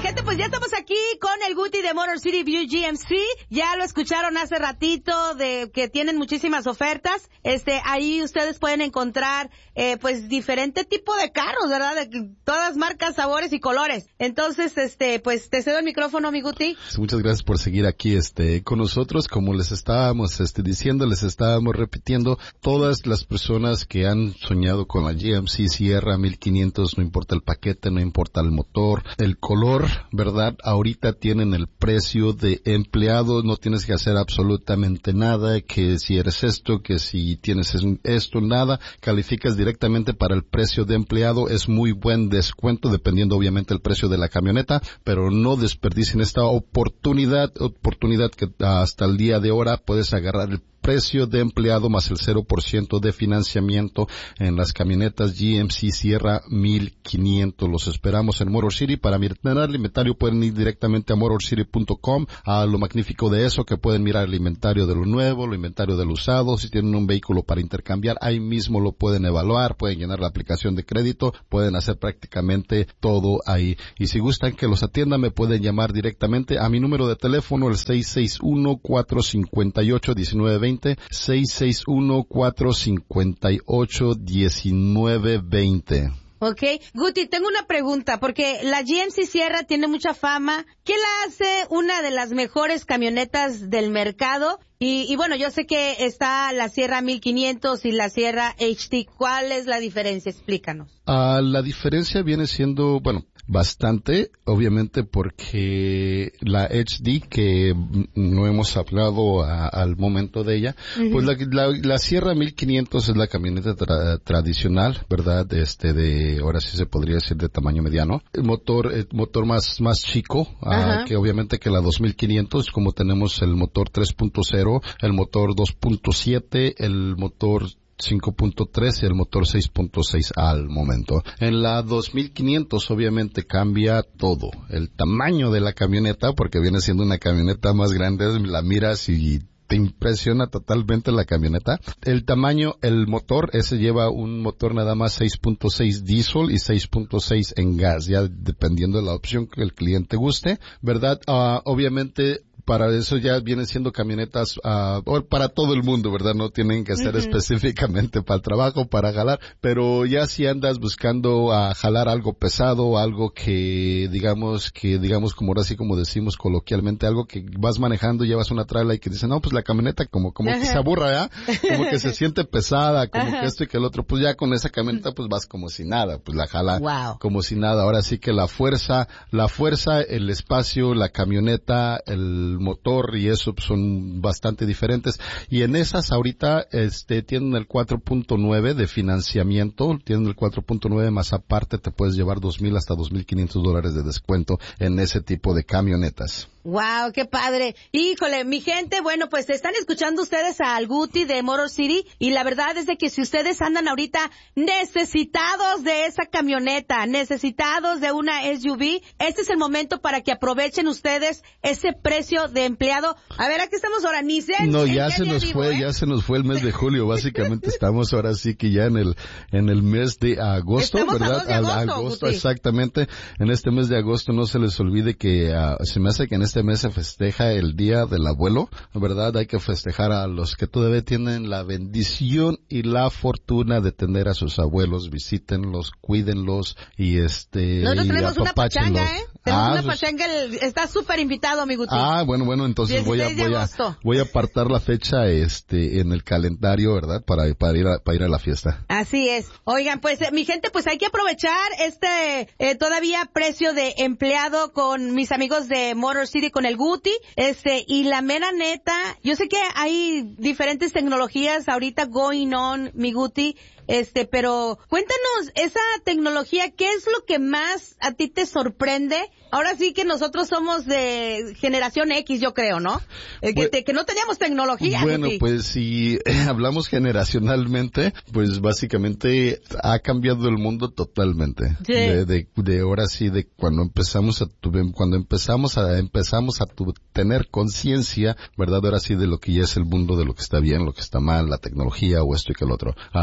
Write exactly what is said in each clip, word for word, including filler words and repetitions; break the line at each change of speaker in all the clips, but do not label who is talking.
gente, pues ya estamos aquí con el Guti de Motor City View G M C. Ya lo escucharon hace ratito de que tienen muchísimas ofertas. Este, ahí ustedes pueden encontrar, eh, pues, diferente tipo de carros, ¿verdad? De todas marcas, sabores y colores. Entonces, este, pues, te cedo el micrófono, mi Guti.
Muchas gracias por seguir aquí, este, con nosotros. Como les estábamos, este, diciendo, les estábamos repitiendo, todas las personas que han soñado con la G M C Sierra mil quinientos, no importa el paquete, no importa el motor, el color, ¿verdad? Ahorita tienen el precio de empleado, no tienes que hacer absolutamente nada, que si eres esto, que si tienes esto, nada, calificas directamente para el precio de empleado. Es muy buen descuento, dependiendo obviamente el precio de la camioneta, pero no desperdicien esta oportunidad, oportunidad que hasta el día de ahora puedes agarrar el precio de empleado más el cero por ciento de financiamiento en las camionetas G M C Sierra mil quinientos. Los esperamos en Motor City. Para mirar el inventario pueden ir directamente a motor city punto com. A lo magnífico de eso, que pueden mirar el inventario de lo nuevo, el inventario del usado. Si tienen un vehículo para intercambiar, ahí mismo lo pueden evaluar, pueden llenar la aplicación de crédito, pueden hacer prácticamente todo ahí. Y si gustan que los atiendan, me pueden llamar directamente a mi número de teléfono, el seis seis uno, cuatro cinco ocho, uno nueve dos cero, seis seis uno, cuatro cinco ocho, uno nueve dos cero.
Ok. Guti, tengo una pregunta, porque la G M C Sierra tiene mucha fama. ¿Qué la hace una de las mejores camionetas del mercado? Y, y bueno, yo sé que está la Sierra mil quinientos y la Sierra H D. ¿Cuál es la diferencia? Explícanos.
Uh, la diferencia viene siendo, bueno, bastante, obviamente, porque la H D, que no hemos hablado a, al momento de ella, uh-huh. pues la, la, la Sierra mil quinientos es la camioneta tra- tradicional, ¿verdad? Este, de, ahora sí se podría decir de tamaño mediano. El motor, el motor más, más chico, uh, que obviamente que la dos mil quinientos, como tenemos el motor tres punto cero, el motor dos punto siete, el motor cinco punto tres y el motor seis punto seis al momento. En la dos mil quinientos obviamente cambia todo. El tamaño de la camioneta, porque viene siendo una camioneta más grande, la miras y te impresiona totalmente la camioneta. El tamaño, el motor, ese lleva un motor nada más seis punto seis diésel y seis punto seis en gas, ya dependiendo de la opción que el cliente guste, ¿verdad? Uh, obviamente, para eso ya vienen siendo camionetas uh, para todo el mundo, ¿verdad? No tienen que ser uh-huh. específicamente para el trabajo, para jalar, pero ya si andas buscando a uh, jalar algo pesado, algo que digamos, que digamos como ahora sí como decimos coloquialmente, algo que vas manejando, llevas una trailer y que dicen, no, pues la camioneta como como uh-huh. que se aburra, ¿ya? Como que se siente pesada, como uh-huh. que esto y que el otro, pues ya con esa camioneta pues vas como si nada, pues la jala wow. como si nada. Ahora sí que la fuerza, la fuerza, el espacio, la camioneta, el motor y eso son bastante diferentes, y en esas ahorita este tienen el cuatro punto nueve de financiamiento, tienen el cuatro punto nueve más aparte te puedes llevar dos mil hasta dos mil quinientos dólares de descuento en ese tipo de camionetas.
Wow, qué padre. Híjole, mi gente, bueno, pues están escuchando ustedes al Guti de Motor City, y la verdad es de que si ustedes andan ahorita necesitados de esa camioneta, necesitados de una S U V, este es el momento para que aprovechen ustedes ese precio de empleado. A ver, aquí estamos ahora, ni sé.
No, ya se nos
vivo,
fue,
¿eh?
ya se nos fue el mes de julio, básicamente estamos ahora sí que ya en el en el mes de agosto,
estamos
¿verdad?
A dos de agosto,
Al agosto,
Guti.
Exactamente. En este mes de agosto no se les olvide que uh, se me hace que en este mes se festeja el Día del Abuelo, ¿verdad? Hay que festejar a los que todavía tienen la bendición y la fortuna de tener a sus abuelos, visítenlos, cuídenlos y este
Nosotros
y
tenemos una pachanga, ¿eh? Tenemos
ah,
una
sus...
pachanga, el, está súper invitado, mi Guti.
Ah, bueno, bueno, entonces voy a voy a voy a apartar la fecha este en el calendario, ¿verdad? Para para ir a, para ir a la fiesta.
Así es. Oigan, pues eh, mi gente, pues hay que aprovechar este eh, todavía precio de empleado con mis amigos de Motor City, con el Guti, este, y la mera neta, yo sé que hay diferentes tecnologías ahorita going on, mi Guti, este, pero cuéntanos, esa tecnología, ¿qué es lo que más a ti te sorprende? Ahora sí que nosotros somos de generación X, yo creo, ¿no? Eh, que, te, que no teníamos tecnología.
Bueno,
Guti.
pues si hablamos generacionalmente, pues básicamente ha cambiado el mundo totalmente.
Sí.
De, de, de ahora sí, de cuando empezamos a tu, cuando empezamos a empezamos a tu, tener conciencia, ¿verdad? Ahora sí de lo que ya es el mundo, de lo que está bien, lo que está mal, la tecnología o esto y que el otro. Ah, simplemente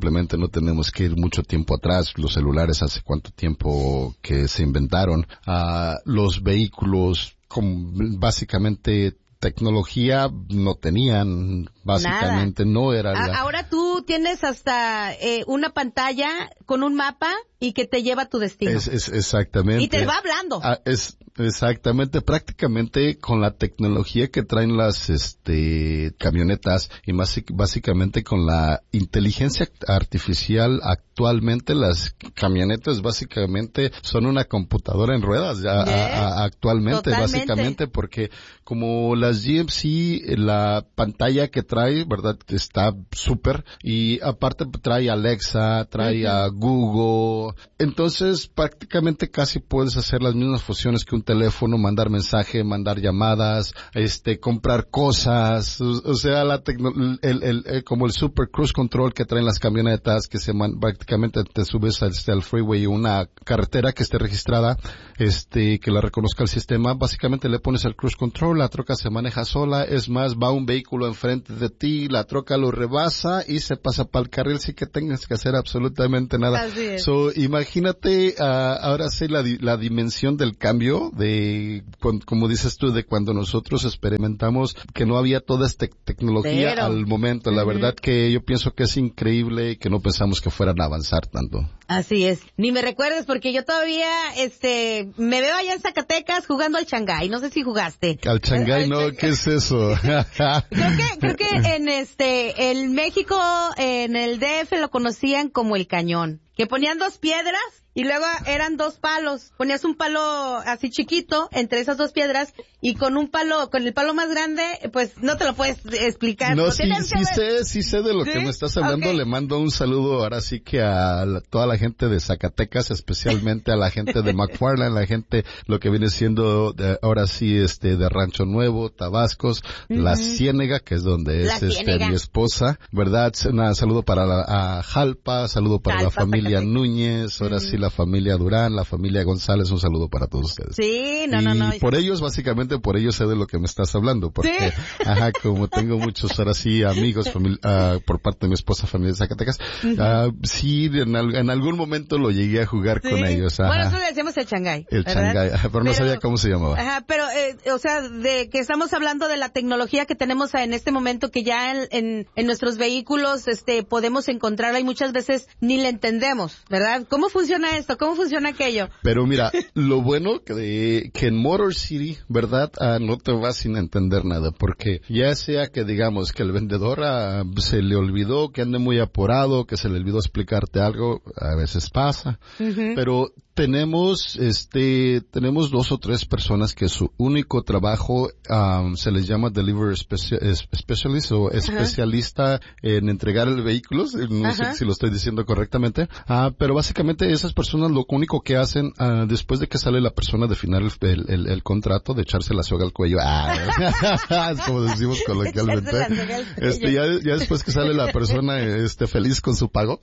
simplemente no tenemos que ir mucho tiempo atrás. Los celulares hace cuánto tiempo que se inventaron. Uh, los vehículos con básicamente tecnología no tenían, básicamente Nada. no era la...
Ahora tú tienes hasta eh, una pantalla con un mapa y que te lleva a tu destino.
Es, es exactamente.
Y te va hablando.
Ah, es exactamente, prácticamente con la tecnología que traen las este camionetas y más básicamente con la inteligencia artificial actualmente las camionetas básicamente son una computadora en ruedas ya yeah. a, a, actualmente Totalmente. básicamente porque como las G M C la pantalla que trae, ¿verdad? Está súper y aparte trae Alexa, trae uh-huh. a Google. Entonces, prácticamente casi puedes hacer las mismas funciones que un teléfono, mandar mensaje, mandar llamadas, este, comprar cosas, o, o sea, la tecno, el, el, el, como el super cruise control que traen las camionetas, que se man, prácticamente te subes al, al freeway, una carretera que esté registrada, este, que la reconozca el sistema, básicamente le pones el cruise control, la troca se maneja sola, es más, va un vehículo enfrente de ti, la troca lo rebasa y se pasa para el carril sin que tengas que hacer absolutamente nada.
Así es.
So, imagínate uh, ahora sí la, la dimensión del cambio de, con, como dices tú, de cuando nosotros experimentamos que no había toda esta tecnología Pero. al momento. La uh-huh. verdad que yo pienso que es increíble que no pensamos que fueran a avanzar tanto.
Así es. Ni me recuerdes porque yo todavía, este, me veo allá en Zacatecas jugando al Shanghái. No sé si jugaste.
Al Shanghái, no, ¿qué es eso?
creo que, creo que en este, en México, en el D F lo conocían como el cañón. Que ponían dos piedras y luego eran dos palos. Ponías un palo así chiquito entre esas dos piedras y con un palo, con el palo más grande, pues no te lo puedes explicar.
No, sí, sí sé, sí sé de lo ¿Sí? que me estás hablando. Okay. Le mando un saludo ahora sí que a la, toda la gente de Zacatecas, especialmente a la gente de McFarland, la gente, lo que viene siendo de, ahora sí este de Rancho Nuevo, Tabascos, uh-huh. La Ciénega, que es donde la es este, mi esposa, ¿verdad? Un saludo para la, a Jalpa, saludo para Jalpa, la familia Núñez, ahora mm. sí la familia Durán, la familia González, un saludo para todos ustedes.
Sí, no,
y
no, no.
Y por ellos, básicamente, por ellos sé de lo que me estás hablando, porque, ¿Sí? ajá, como tengo muchos ahora sí amigos famili- uh, por parte de mi esposa, familia de Zacatecas, uh-huh. uh, sí, en, al- en algún momento lo llegué a jugar sí. con ellos. Ajá.
Bueno, nosotros le decíamos el Shanghái.
El Shanghái, pero, pero no sabía cómo se llamaba.
Ajá, pero, eh, o sea, de que estamos hablando de la tecnología que tenemos en este momento, que ya en, en, en nuestros vehículos, este, podemos encontrarla y muchas veces ni la entendemos. ¿Verdad? ¿Cómo funciona esto? ¿Cómo funciona aquello?
Pero mira, lo bueno que, que en Motor City, ¿verdad? Ah, no te vas sin entender nada, porque ya sea que digamos que el vendedor ah, se le olvidó, que ande muy apurado, que se le olvidó explicarte algo, a veces pasa, uh-huh. pero tenemos, este, tenemos dos o tres personas que su único trabajo um, se les llama Delivery speci- Specialist o especialista uh-huh. en entregar el vehículo, no uh-huh. sé si lo estoy diciendo correctamente, uh, pero básicamente esas personas lo único que hacen uh, después de que sale la persona de final el, el, el contrato, de echarse la soga al cuello, ah, como decimos coloquialmente, este, ya, ya después que sale la persona este, feliz con su pago,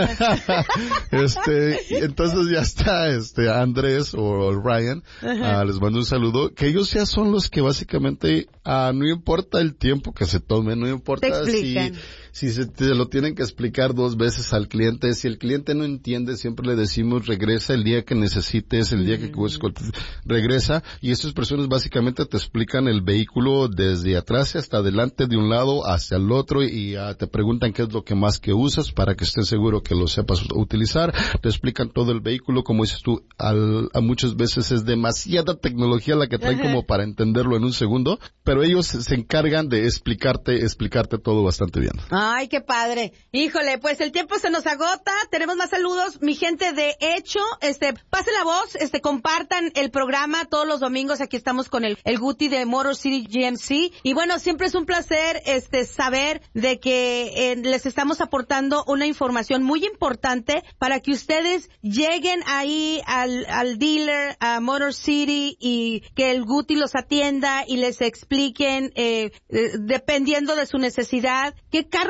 este, entonces ya está este Andrés o Ryan, uh, les mando un saludo, que ellos ya son los que básicamente uh, no importa el tiempo que se tome, no importa si si se te lo tienen que explicar dos veces al cliente, si el cliente no entiende, siempre le decimos regresa el día que necesites, el día que mm. regresa, y estas personas básicamente te explican el vehículo desde atrás hasta adelante, de un lado hacia el otro, y uh, te preguntan qué es lo que más que usas para que estés seguro que lo sepas utilizar, te explican todo el vehículo, como dices tú, al, a muchas veces es demasiada tecnología la que traen uh-huh. como para entenderlo en un segundo, pero ellos se encargan de explicarte, explicarte todo bastante bien.
Ay, qué padre. Híjole, pues el tiempo se nos agota. Tenemos más saludos. Mi gente de hecho, este, pase la voz, este, compartan el programa todos los domingos. Aquí estamos con el, el Guti de Motor City G M C. Y bueno, siempre es un placer, este, saber de que eh, les estamos aportando una información muy importante para que ustedes lleguen ahí al, al dealer, a Motor City, y que el Guti los atienda y les expliquen, eh, eh, dependiendo de su necesidad, qué carro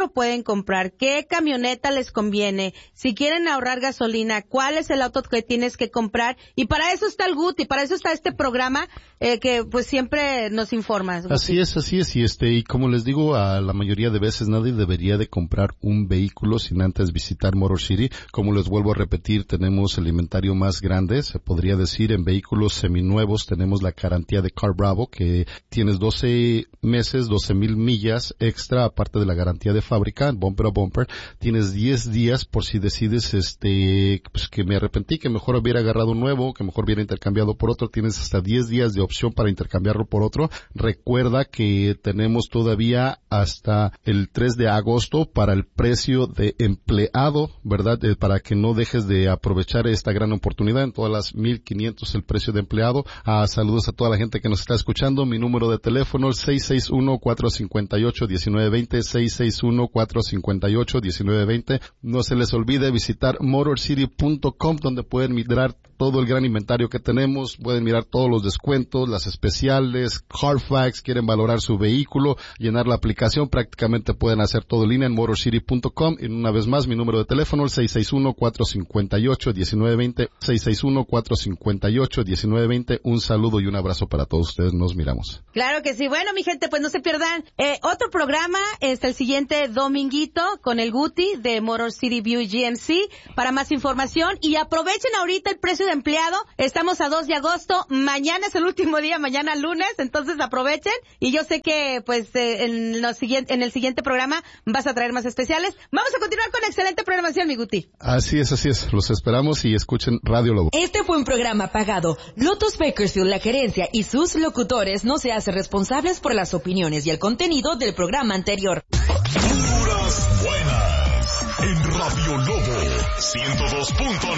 lo pueden comprar, qué camioneta les conviene, si quieren ahorrar gasolina, cuál es el auto que tienes que comprar, y para eso está el Guti, para eso está este programa eh, que pues siempre nos informas. Guti.
Así es, así es, y este, y como les digo, a la mayoría de veces nadie debería de comprar un vehículo sin antes visitar Motor City. Como les vuelvo a repetir, tenemos el inventario más grande, se podría decir, en vehículos seminuevos tenemos la garantía de Car Bravo, que tienes doce meses, doce mil millas extra, aparte de la garantía de fábrica, bumper a bumper, tienes diez días por si decides, este, pues que me arrepentí, que mejor hubiera agarrado un nuevo, que mejor hubiera intercambiado por otro, tienes hasta diez días de opción para intercambiarlo por otro. Recuerda que tenemos todavía hasta el tres de agosto para el precio de empleado, ¿verdad? Eh, para que no dejes de aprovechar esta gran oportunidad. En todas las mil quinientos el precio de empleado. Ah, saludos a toda la gente que nos está escuchando. Mi número de teléfono es seis seis uno, cuatro cinco ocho, uno nueve dos cero, seis seis uno, cuatro cinco ocho, uno nueve dos cero. No se les olvide visitar motor city punto com, donde pueden mirar todo el gran inventario que tenemos, pueden mirar todos los descuentos, las especiales, Carfax, quieren valorar su vehículo, llenar la aplicación, prácticamente pueden hacer todo en línea en motor city punto com. Y una vez más, mi número de teléfono el seis seis uno, cuatro cinco ocho, uno nueve dos cero, seis seis uno, cuatro cinco ocho, uno nueve dos cero. Un saludo y un abrazo para todos ustedes, nos miramos.
Claro que sí. Bueno, mi gente, pues no se pierdan eh, otro programa, es el siguiente dominguito con el Guti de Motor City View G M C para más información, y aprovechen ahorita el precio de empleado. Estamos a dos de agosto, mañana es el último día, mañana lunes, entonces aprovechen, y yo sé que pues eh, en, los siguiente, en el siguiente programa vas a traer más especiales. Vamos a continuar con excelente programación, mi Guti.
Así es, así es, los esperamos y escuchen Radio Lobo.
Este fue un programa pagado. Lotus Bakersfield, la gerencia y sus locutores no se hacen responsables por las opiniones y el contenido del programa anterior.
Puras buenas en Radio Lobo ciento dos punto nueve.